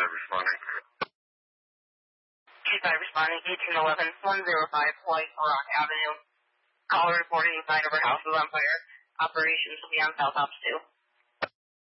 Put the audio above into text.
responding. 25 responding, 1811, 105 White Rock Avenue. Caller reporting inside of her house is on fire. Operations will be on South Ops 2.